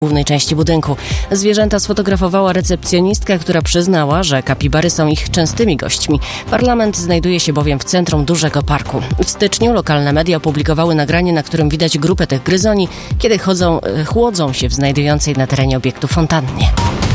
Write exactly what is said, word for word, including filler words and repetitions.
głównej części budynku. Zwierzęta sfotografowała recepcjonistka, która przyznała, że kapibary są ich częstymi gośćmi. Parlament znajduje się bowiem w centrum dużego parku. W styczniu lokalne media opublikowały nagranie, na którym widać grupę tych gryzoni, kiedy chodzą, chłodzą się w znajdującej na terenie obiektu fontannie.